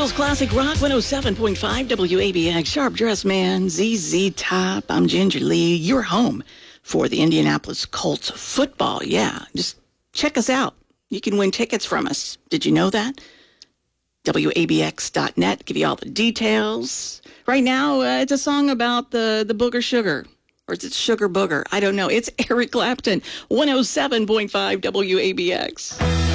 Nashville's Classic Rock 107.5 WABX. Sharp Dressed Man, ZZ Top. I'm Ginger Lee. You're home for the Indianapolis Colts football. Yeah, just check us out. You can win tickets from us. Did you know that? WABX.net. Give you all the details. Right now, it's a song about the booger sugar. Or is it sugar booger? I don't know. It's Eric Clapton, 107.5 WABX.